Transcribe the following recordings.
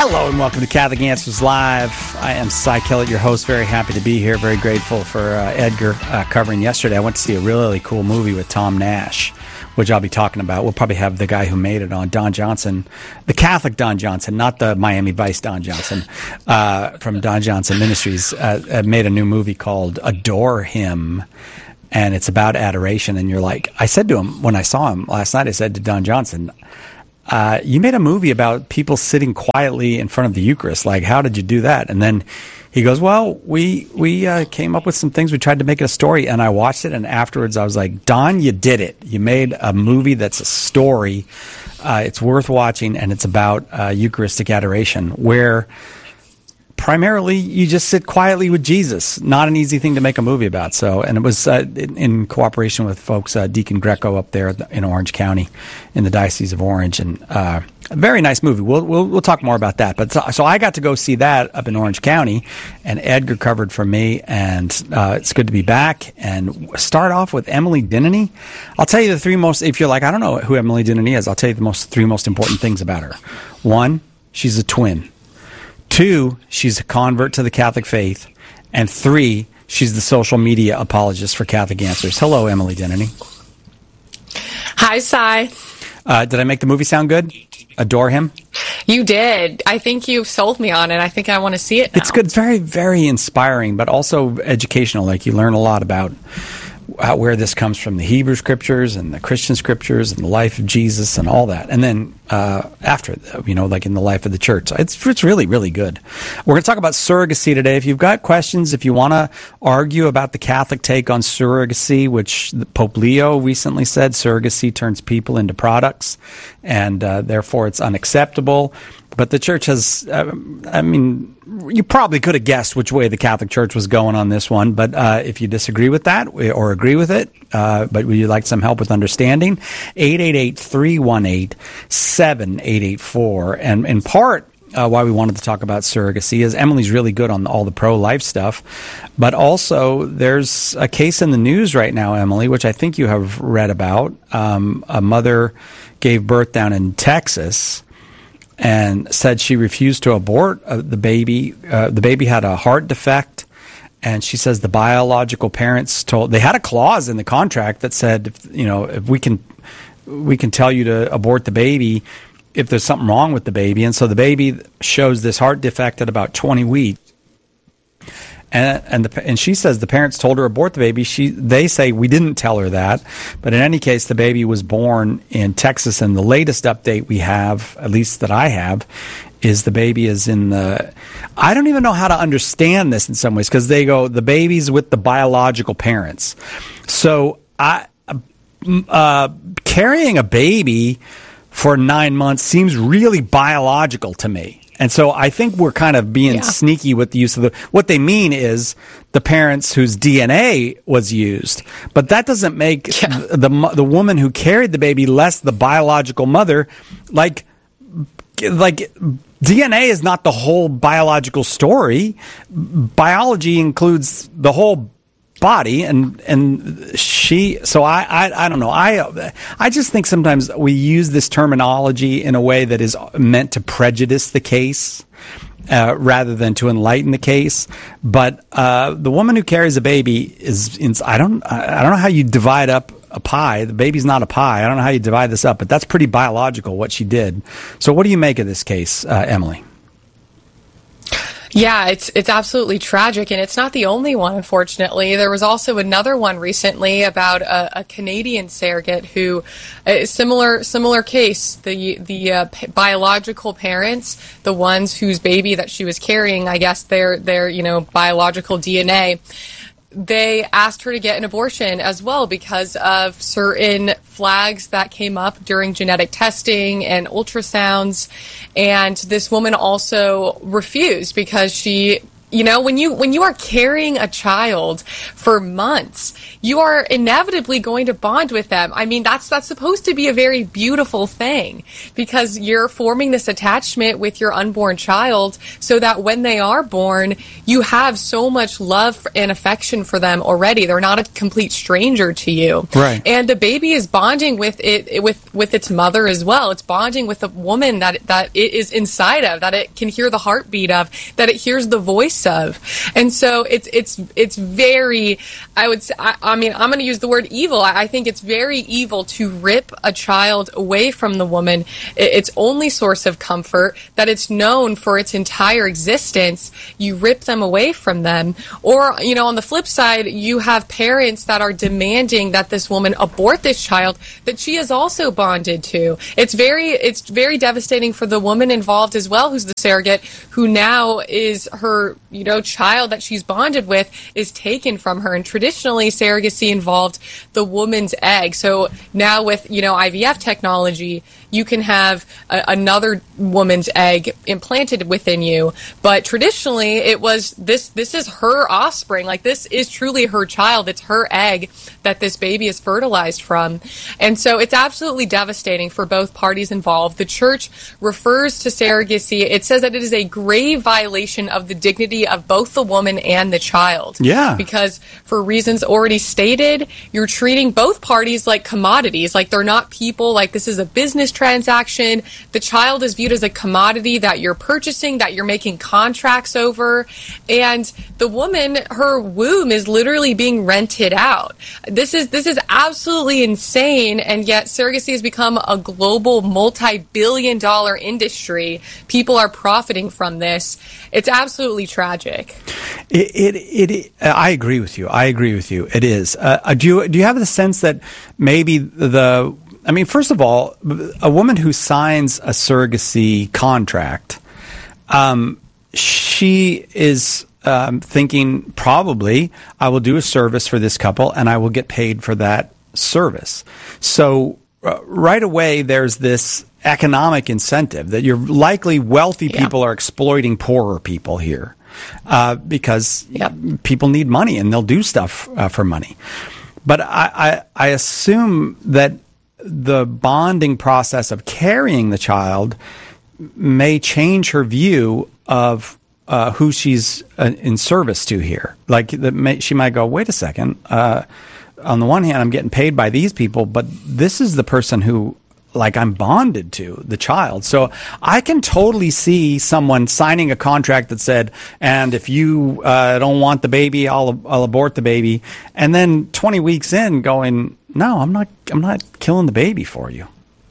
Hello and welcome to Catholic Answers Live. I am Cy Kellett, your host. Very happy to be here. Very grateful for Edgar covering yesterday. I went to see a really cool movie with Tom Nash, which I'll be talking about. We'll probably have the guy who made it on, Don Johnson, the Catholic Don Johnson, not the Miami Vice Don Johnson, from Don Johnson Ministries, made a new movie called Adore Him. And it's about adoration. And you're like, I said to him when I saw him last night, I said to Don Johnson, you made a movie about people sitting quietly in front of the Eucharist. Like, how did you do that? And then he goes, well, we came up with some things. We tried to make it a story. And I watched it. And afterwards, I was like, Don, you did it. You made a movie that's a story. It's worth watching. And it's about Eucharistic adoration, where primarily you just sit quietly with Jesus. Not an easy thing to make a movie about. So, and it was in cooperation with folks, Deacon Greco up there in Orange County, in the Diocese of Orange, and a very nice movie. We'll talk more about that. But so I got to go see that up in Orange County, and Edgar covered for me, and it's good to be back. And start off with Emily Denneny. I'll tell you the three most. If you're like, I don't know who Emily Denneny is, I'll tell you the three most important things about her. One, she's a twin. Two, she's a convert to the Catholic faith. And three, she's the social media apologist for Catholic Answers. Hello, Emily Denneny. Hi, Cy. Did I make the movie sound good? Adore Him? You did. I think you sold me on it. I think I want to see it now. It's good. It's very, very inspiring, but also educational. Like, you learn a lot about where this comes from, the Hebrew scriptures and the Christian scriptures and the life of Jesus and all that. And then after, like in the life of the church. It's really, really good. We're going to talk about surrogacy today. If you've got questions, if you want to argue about the Catholic take on surrogacy, which Pope Leo recently said surrogacy turns people into products, and therefore it's unacceptable. But the church has, you probably could have guessed which way the Catholic Church was going on this one. But if you disagree with that or agree with it, but would you like some help with understanding, 888-318-7884. And in part, why we wanted to talk about surrogacy is Emily's really good on all the pro-life stuff. But also, there's a case in the news right now, Emily, which I think you have read about. A mother gave birth down in Texas and said she refused to abort the baby. The baby had a heart defect, and she says the biological parents they had a clause in the contract that said, if we can tell you to abort the baby if there's something wrong with the baby. And so the baby shows this heart defect at about 20 weeks. And she says the parents told her to abort the baby. They say we didn't tell her that, but in any case, the baby was born in Texas, and the latest update we have, at least that I have, is the baby is in the. I don't even know how to understand this in some ways, because they go the baby's with the biological parents. So carrying a baby for 9 months seems really biological to me. And so I think we're kind of being sneaky with the use of what they mean is the parents whose DNA was used. But that doesn't make the woman who carried the baby less the biological mother. Like DNA is not the whole biological story. Biology includes the whole body, and she. So I don't know. I just think sometimes we use this terminology in a way that is meant to prejudice the case rather than to enlighten the case. But the woman who carries a baby is. I don't know how you divide up a pie. The baby's not a pie. I don't know how you divide this up, but that's pretty biological what she did. So what do you make of this case, Emily? Yeah, it's absolutely tragic, and it's not the only one, unfortunately. There was also another one recently about a Canadian surrogate who, similar case. The biological parents, the ones whose baby that she was carrying, I guess their biological DNA, they asked her to get an abortion as well because of certain flags that came up during genetic testing and ultrasounds. And this woman also refused because she when you are carrying a child for months, you are inevitably going to bond with them. I mean, that's supposed to be a very beautiful thing, because you're forming this attachment with your unborn child so that when they are born, you have so much love and affection for them already. They're not a complete stranger to you. Right. And the baby is bonding with its mother as well. It's bonding with the woman that it is inside of, that it can hear the heartbeat of, that it hears the voice of. And so it's very, I would say, I mean, I'm going to use the word evil. I think it's very evil to rip a child away from the woman, its only source of comfort, that it's known for its entire existence. You rip them away from them. Or, on the flip side, you have parents that are demanding that this woman abort this child that she is also bonded to. It's very devastating for the woman involved as well, who's the surrogate, who now is her, child that she's bonded with is taken from her. And traditionally, surrogacy involved the woman's egg. So now with, IVF technology, you can have another woman's egg implanted within you. But traditionally, it was this is her offspring. Like, this is truly her child. It's her egg that this baby is fertilized from. And so it's absolutely devastating for both parties involved. The church refers to surrogacy. It says that it is a grave violation of the dignity of both the woman and the child. Yeah. Because for reasons already stated, you're treating both parties like commodities. Like, they're not people. Like, this is a business transaction. The child is viewed as a commodity that you're purchasing, that you're making contracts over. And the woman, her womb is literally being rented out. This is absolutely insane. And yet surrogacy has become a global multi-billion-dollar industry. People are profiting from this. It's absolutely tragic. I agree with you. It is. Do you have the sense that maybe first of all, a woman who signs a surrogacy contract, she is thinking, probably, I will do a service for this couple and I will get paid for that service. So right away, there's this economic incentive that you're likely wealthy people are exploiting poorer people here because people need money and they'll do stuff for money. But I assume that the bonding process of carrying the child may change her view of who she's in service to here. Like, she might go, wait a second. On the one hand, I'm getting paid by these people, but this is the person who, I'm bonded to, the child. So I can totally see someone signing a contract that said, and if you don't want the baby, I'll abort the baby. And then 20 weeks in going, no, I'm not killing the baby for you.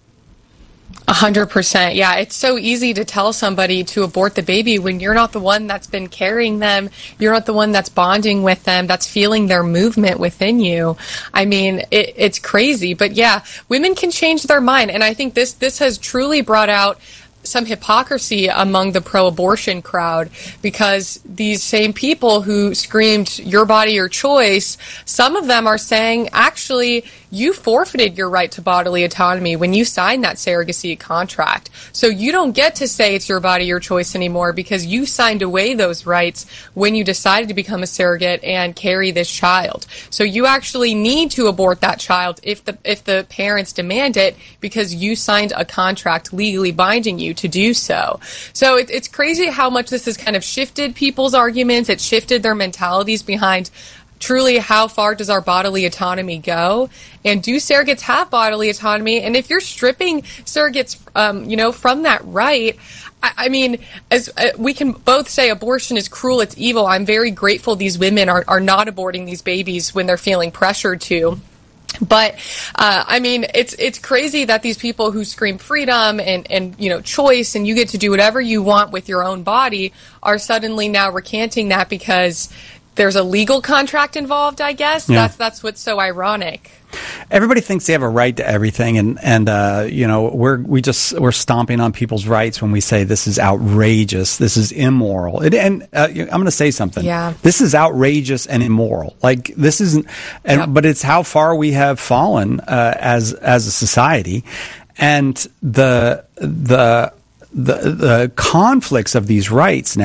100%. Yeah, it's so easy to tell somebody to abort the baby when you're not the one that's been carrying them. You're not the one that's bonding with them, that's feeling their movement within you. I mean, it's crazy. But yeah, women can change their mind. And I think this has truly brought out some hypocrisy among the pro-abortion crowd, because these same people who screamed, your body, your choice, some of them are saying, actually, you forfeited your right to bodily autonomy when you signed that surrogacy contract. So you don't get to say it's your body, your choice anymore, because you signed away those rights when you decided to become a surrogate and carry this child. So you actually need to abort that child if the parents demand it, because you signed a contract legally binding you to do so. So it's crazy how much this has kind of shifted people's arguments. It shifted their mentalities behind truly how far does our bodily autonomy go, and do surrogates have bodily autonomy? And if you're stripping surrogates from that right, I mean, as we can both say abortion is cruel, it's evil. I'm very grateful these women are not aborting these babies when they're feeling pressured to. But I mean, it's crazy that these people who scream freedom and choice, and you get to do whatever you want with your own body, are suddenly now recanting that because there's a legal contract involved, I guess. Yeah. That's what's so ironic. Everybody thinks they have a right to everything, and we're stomping on people's rights when we say this is outrageous, this is immoral. I'm going to say something. Yeah. This is outrageous and immoral. Like, this isn't, but it's how far we have fallen as a society, and the conflicts of these rights now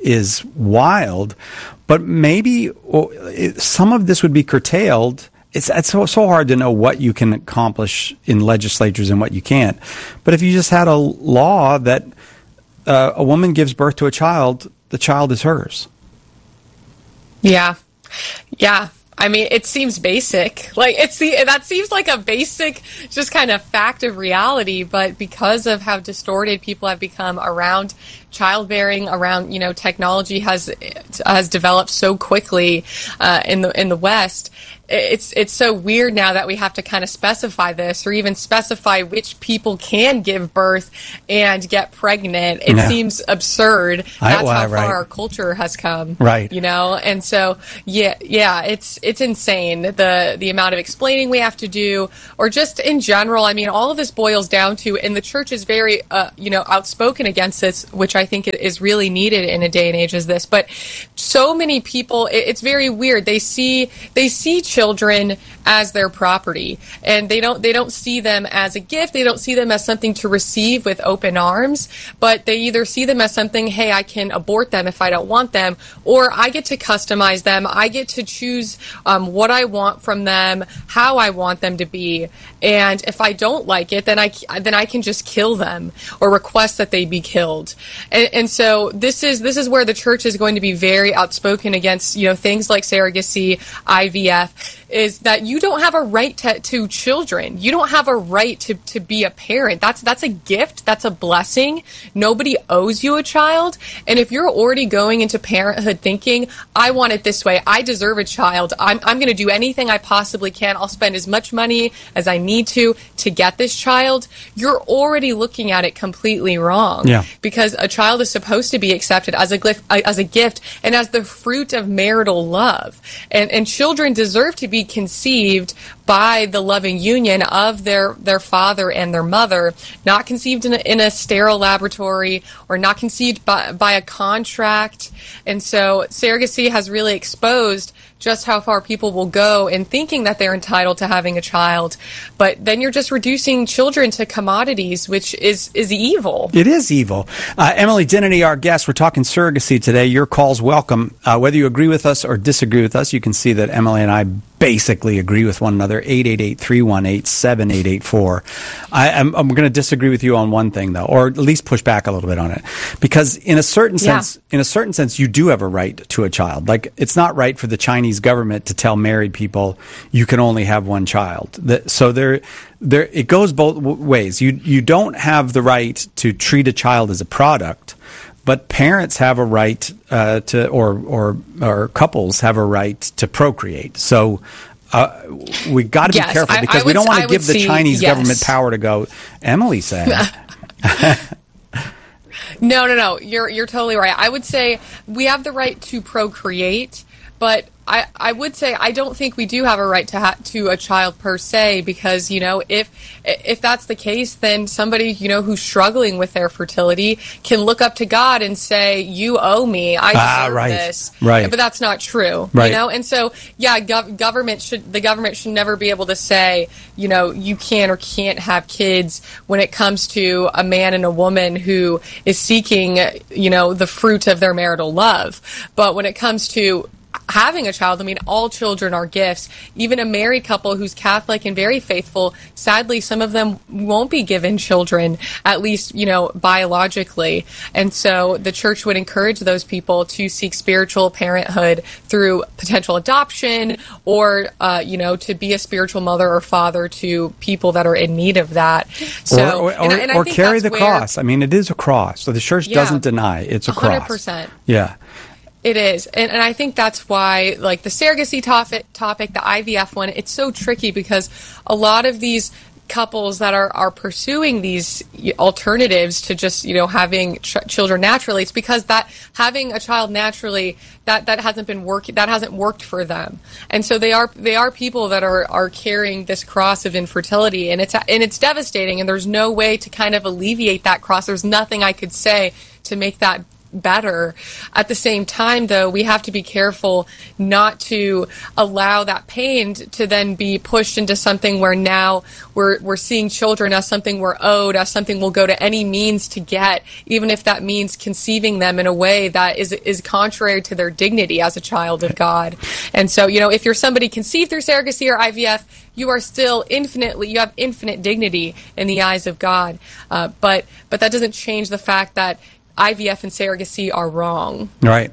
is wild. But maybe some of this would be curtailed. It's so hard to know what you can accomplish in legislatures and what you can't. But if you just had a law that a woman gives birth to a child, the child is hers. Yeah. I mean, it seems basic. Like that seems like a basic, just kind of fact of reality. But because of how distorted people have become around childbearing, around technology has developed so quickly in the West. It's so weird now that we have to kind of specify this, or even specify which people can give birth and get pregnant. It seems absurd. That's how far our culture has come. Right. And so it's insane the amount of explaining we have to do, or just in general. I mean, all of this boils down to, and the church is very outspoken against this, which I think is really needed in a day and age as this. But so many people, it's very weird. They see children as their property, and they don't see them as a gift. They don't see them as something to receive with open arms, but they either see them as something, hey, I can abort them if I don't want them, or I get to customize them. I get to choose what I want from them, how I want them to be, and if I don't like it, then I can just kill them or request that they be killed. And so this is where the church is going to be very outspoken against things like surrogacy, IVF, is that you don't have a right to children. You don't have a right to be a parent. That's a gift. That's a blessing. Nobody owes you a child. And if you're already going into parenthood thinking, I want it this way, I deserve a child, I'm going to do anything I possibly can, I'll spend as much money as I need to get this child, you're already looking at it completely wrong. Yeah. Because a child is supposed to be accepted as a gift and as the fruit of marital love. And children deserve to be conceived by the loving union of their father and their mother, not conceived in a sterile laboratory, or not conceived by a contract. And so surrogacy has really exposed just how far people will go in thinking that they're entitled to having a child. But then you're just reducing children to commodities, which is evil. It is evil. Emily Dennedy, our guest. We're talking surrogacy today. Your call's welcome. Whether you agree with us or disagree with us, you can see that Emily and I basically agree with one another. 888-318-7884. I'm going to disagree with you on one thing, though, or at least push back a little bit on it, because in a certain sense, you do have a right to a child. Like, it's not right for the Chinese government to tell married people you can only have one child. So it goes both ways. You don't have the right to treat a child as a product, but parents have a right to, or couples have a right to procreate. So we got to be careful, because we don't want to give the Chinese government power to go, Emily said. No. You're totally right. I would say we have the right to procreate, but I would say I don't think we do have a right to a child per se, because if that's the case, then somebody who's struggling with their fertility can look up to God and say, you owe me, I deserve this. Right. But that's not true. Right. And so the government should never be able to say you can or can't have kids when it comes to a man and a woman who is seeking the fruit of their marital love. But when it comes to having a child, I mean, all children are gifts. Even a married couple who's Catholic and very faithful, sadly, some of them won't be given children, at least, biologically. And so the church would encourage those people to seek spiritual parenthood through potential adoption, or, to be a spiritual mother or father to people that are in need of that. So, or carry the cross. I mean, it is a cross. So the church doesn't deny it's a cross. 100%. Yeah. It is. And I think that's why, like, the surrogacy topic, the IVF one, it's so tricky, because a lot of these couples that are pursuing these alternatives to just, having children naturally, it's because that having a child naturally, that hasn't been working, that hasn't worked for them. And so they are people that are carrying this cross of infertility, and it's devastating, and there's no way to kind of alleviate that cross. There's nothing I could say to make that better. At the same time, though, we have to be careful not to allow that pain to then be pushed into something where now we're seeing children as something we're owed, as something we'll go to any means to get, even if that means conceiving them in a way that is contrary to their dignity as a child of God. And so, if you're somebody conceived through surrogacy or IVF, you are still you have infinite dignity in the eyes of God. But that doesn't change the fact that IVF and surrogacy are wrong. Right.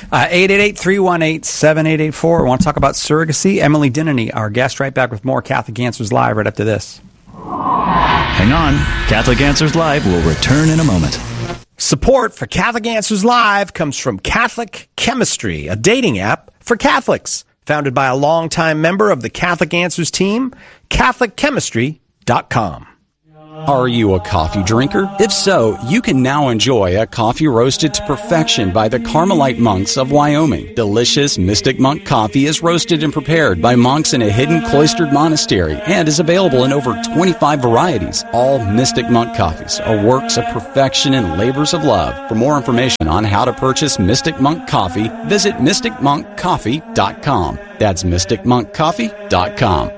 888-318-7884. We want to talk about surrogacy. Emily Denneny, our guest, right back with more Catholic Answers Live right after this. Hang on. Catholic Answers Live will return in a moment. Support for Catholic Answers Live comes from Catholic Chemistry, a dating app for Catholics. Founded by a longtime member of the Catholic Answers team, CatholicChemistry.com. Are you a coffee drinker? If so, you can now enjoy a coffee roasted to perfection by the Carmelite monks of Wyoming. Delicious Mystic Monk coffee is roasted and prepared by monks in a hidden cloistered monastery and is available in over 25 varieties. All Mystic Monk coffees are works of perfection and labors of love. For more information on how to purchase Mystic Monk coffee, visit mysticmonkcoffee.com. That's mysticmonkcoffee.com.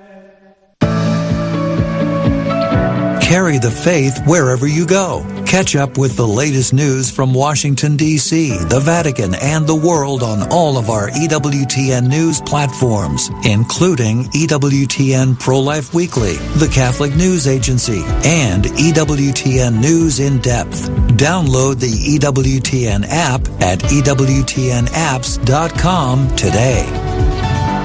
Carry the faith wherever you go. Catch up with the latest news from Washington, D.C., the Vatican, and the world on all of our EWTN news platforms, including EWTN Pro-Life Weekly, the Catholic News Agency, and EWTN News in Depth. Download the EWTN app at EWTNapps.com today.